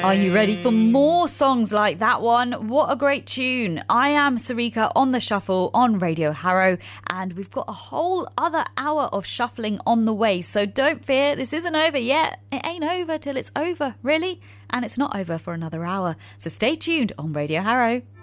Are you ready for more songs like that one? What a great tune. I am Sarika on the shuffle on Radio Harrow, and we've got a whole other hour of shuffling on the way, so don't fear, this isn't over yet. It ain't over till it's over, really, and it's not over for another hour, so stay tuned on Radio Harrow.